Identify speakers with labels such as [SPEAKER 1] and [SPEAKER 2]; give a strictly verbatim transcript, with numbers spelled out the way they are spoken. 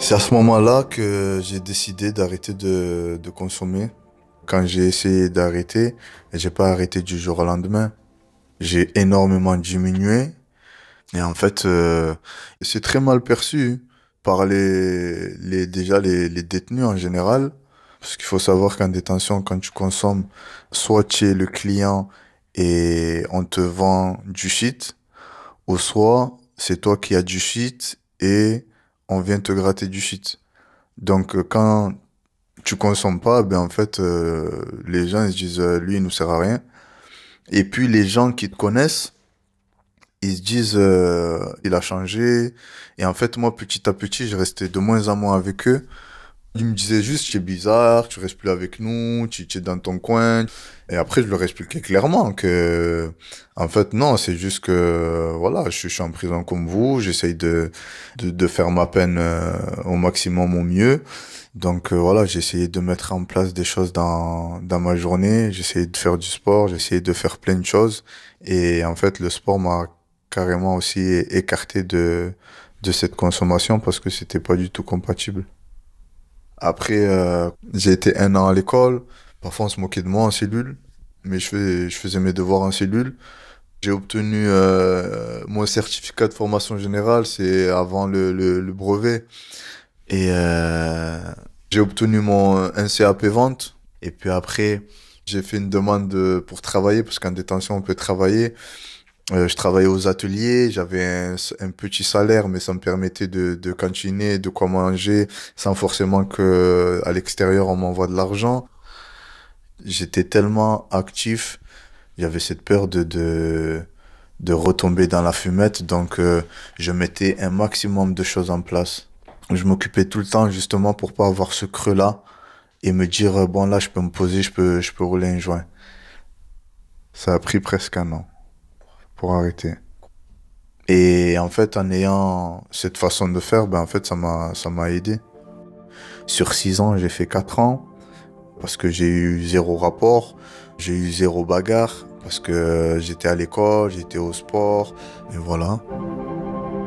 [SPEAKER 1] C'est à ce moment-là que j'ai décidé d'arrêter de, de consommer. Quand j'ai essayé d'arrêter, j'ai pas arrêté du jour au lendemain. J'ai énormément diminué. Et en fait, euh, c'est très mal perçu par les, les déjà les, les détenus en général. Parce qu'il faut savoir qu'en détention, quand tu consommes, soit tu es le client et on te vend du shit, ou soit c'est toi qui as du shit et on vient te gratter du shit. Donc, euh, quand tu consommes pas, ben en fait, euh, les gens ils se disent, euh, lui, il nous sert à rien. Et puis, les gens qui te connaissent, ils se disent, euh, il a changé. Et en fait, moi, petit à petit, je restais de moins en moins avec eux. Ils me disaient juste, tu es bizarre, tu restes plus avec nous, tu, tu es dans ton coin. Et après, je leur expliquais clairement que, en fait, non, c'est juste que, voilà, je, je suis en prison comme vous, j'essaye de, de, de faire ma peine euh, au maximum, au mieux. Donc, euh, voilà, j'ai essayé de mettre en place des choses dans, dans ma journée, j'ai essayé de faire du sport, j'ai essayé de faire plein de choses. Et en fait, le sport m'a carrément aussi écarté de, de cette consommation parce que c'était pas du tout compatible. Après, euh, j'ai été un an à l'école. Parfois, on se moquait de moi en cellule, mais je fais, je faisais mes devoirs en cellule. J'ai obtenu euh, mon certificat de formation générale, c'est avant le, le, le brevet. Et euh, j'ai obtenu mon un C A P vente. Et puis après, j'ai fait une demande de- pour travailler, parce qu'en détention, on peut travailler. Euh, je travaillais aux ateliers, j'avais un, un petit salaire, mais ça me permettait de, de cantiner, de quoi manger, sans forcément que à l'extérieur on m'envoie de l'argent. J'étais tellement actif, j'avais cette peur de, de, de retomber dans la fumette, donc euh, je mettais un maximum de choses en place. Je m'occupais tout le temps justement pour pas avoir ce creux-là et me dire, euh, bon là je peux me poser, je peux, je peux rouler un joint. Ça a pris presque un an pour arrêter. Et en fait, en ayant cette façon de faire, ben en fait, ça m'a, ça m'a aidé. Sur six ans, j'ai fait quatre ans parce que j'ai eu zéro rapport, j'ai eu zéro bagarre parce que j'étais à l'école, j'étais au sport, et voilà.